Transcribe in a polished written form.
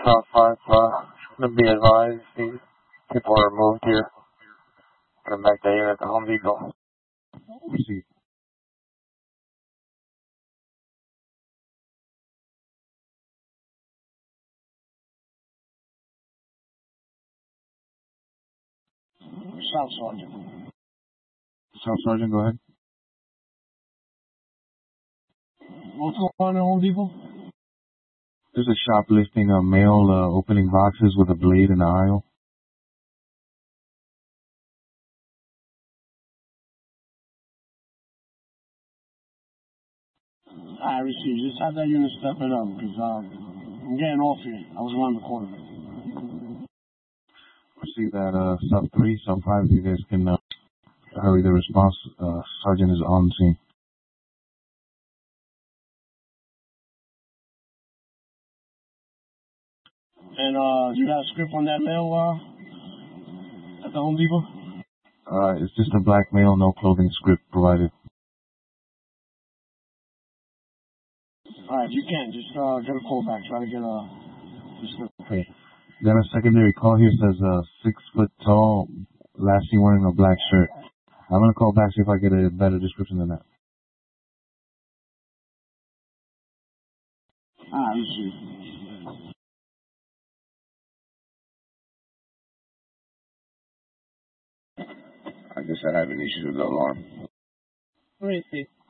South 5, to be advised, these people are moved here. Come back to you at the Home Depot. Receive. South Sergeant. South Sergeant, go ahead. What's going on at Home Depot? There's a shoplifting male opening boxes with a blade in the aisle. I received. Just have that unit step it up because I'm getting off here. I was around the corner. Receive that sub 3, sub 5, if you guys can hurry the response. Sergeant is on scene. And you got a script on that mail at the Home Depot? It's just a black male, no clothing script provided. Alright, if you can, just get a call back. Try to get a script. Okay. Then a secondary call here says 6 foot tall, last seen wearing a black shirt. I'm gonna call back, see if I get a better description than that. Alright, let's see. I guess I have an issue with the alarm. Receive.